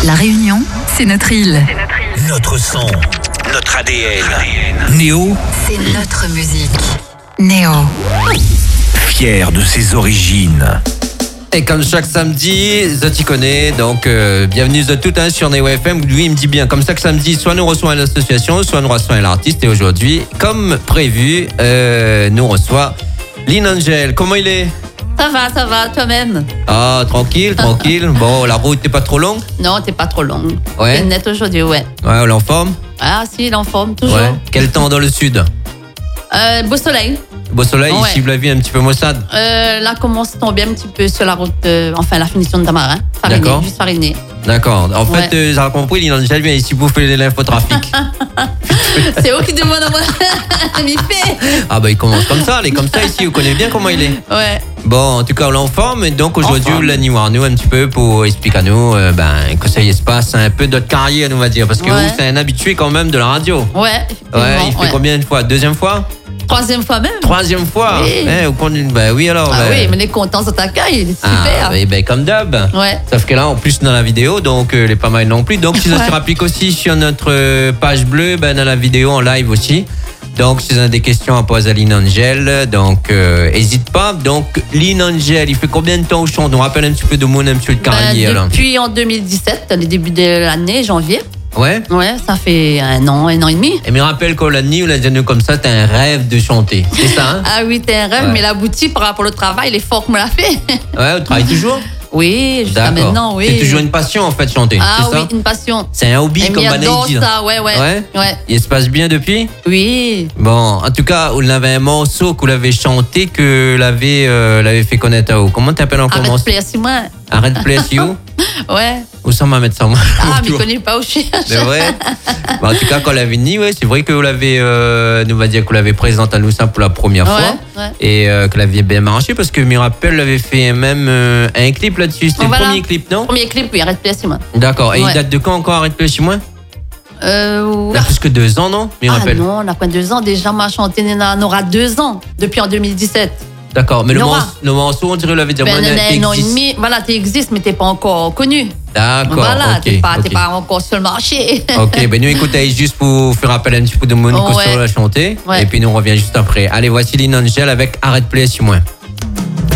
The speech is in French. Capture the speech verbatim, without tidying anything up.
La Réunion, c'est notre île. Notre son, notre A D N. Néo, c'est notre musique. Néo. Fier de ses origines. Et comme chaque samedi, Zoti connaît, donc euh, bienvenue de tout hein, sur Néo F M. Lui, il me dit bien, comme chaque samedi, soit nous reçoit l'association, soit nous reçoit l'artiste. Et aujourd'hui, comme prévu, euh, nous reçoit Lynn Angel. Comment il est? Ça va, ça va, toi-même? Ah, tranquille, tranquille. Bon, la route n'est pas trop longue? Non, t'es pas trop longue. Ouais. T'es net aujourd'hui, ouais. Ouais, on est en forme? Ah si, il est en forme, toujours. Ouais. Quel temps dans le sud? Euh, beau soleil. Beau soleil, Ouais. ici, vous l'avez vu, un petit peu maussade. Euh, là, commence à tomber un petit peu sur la route, euh, enfin, la finition de Tamarin. Fariné, D'accord. juste fariné. D'accord. En Ouais. fait, euh, j'ai compris, Lynn Angel vient ici bouffer l'infotrafic. C'est eux qui demandent à moi. M'y fait. Ah bah il commence comme ça, il est comme ça ici, vous connaissez bien comment il est. Ouais. Bon, en tout cas, on est en forme. Et donc aujourd'hui, En forme. vous l'avez voir nous un petit peu pour expliquer à nous euh, ben, que ça y se passe un peu de notre carrière, on va dire. Parce que Ouais. vous, c'est un habitué quand même de la radio. Ouais, Ouais, effectivement. il fait ouais. combien de fois? Deuxième fois? Troisième fois même. Troisième fois? Oui. Eh, vous comptez- ben oui alors. Ah ben- oui, mais les contents de t'accueil, il est super. Ah, oui, ben comme d'hab. Ouais. Sauf que là, en plus, dans la vidéo, donc euh, elle est pas mal non plus. Donc, si ça se rapplique aussi sur notre euh, page bleue, ben, dans la vidéo en live aussi. Donc, si vous avez des questions à poser à Lynn Angel, donc, euh, hésite pas. Donc, Lynn Angel, il fait combien de temps au chant? On rappelle un petit peu de mon un petit peu de Ben, carrière. là. depuis en deux mille dix-sept, le début de l'année, janvier. Ouais. Ouais, ça fait un an, un an et demi. Et me rappelle qu'au la nuit, on l'a dit nous comme ça, t'as un rêve de chanter. C'est ça, hein? Ah oui, t'es un rêve, Ouais. mais l'abouti par rapport au travail, l'effort qu'on me l'a fait. Ouais, on travaille toujours? Oui, jusqu'à D'accord. maintenant, oui. C'est toujours une passion, en fait, chanter. Ah c'est oui, ça? une passion. C'est un hobby, Et comme m'y Vanessa adore dit. ça, ouais, ouais. Ouais? Ouais. Il se passe bien depuis? Oui. Bon, en tout cas, vous avez un morceau que vous l'avez chanté, que vous l'avez euh, l'avez fait connaître à vous. Comment t'appelles encore Arrête morceau? de plaire, c'est moi. Arrête de plaire, you. Ouais. Où ça m'a mettre ça, moi? Ah, mais je connais pas où je cherche. C'est vrai. Bon, en tout cas, quand vous l'avez dit, ouais, c'est vrai que vous l'avez, euh, nous va dire que vous l'avez présenté à nous ça pour la première Ouais, fois. ouais. Et euh, que vous l'aviez bien marché parce que Mirapel l'avait fait même euh, un clip là-dessus. C'était Voilà. le premier clip, non? Premier clip, oui, arrête de plaire, c'est moi. D'accord. Et Ouais. il date de quand encore, Arrête de plaire chez moi? Euh, Il y a plus que deux ans, non? ah Mirapel. non, on a pas deux ans. Déjà, ma chanté, on aura deux ans, depuis en deux mille dix-sept. D'accord. Mais le Nora. morceau, le morceau, on dirait, vous l'avez déjà Ben, moins un an et existe. demi. Voilà, tu existes, mais t'es pas encore connu. D'accord. Voilà, ok, t'es pas, t'es ok. pas encore sur le marché. Ok, ben nous écoutez juste pour faire appel un petit peu de Monique Ouais. sur la chanter. Ouais. Et puis nous on revient juste après. Allez, voici Lynn Angel avec Arrête de plaire sur moi.